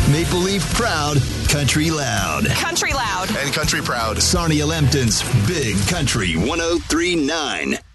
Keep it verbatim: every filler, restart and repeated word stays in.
Maple Leaf proud, country loud. Country loud. And country proud. Sarnia Lambton's Big Country one oh three point nine.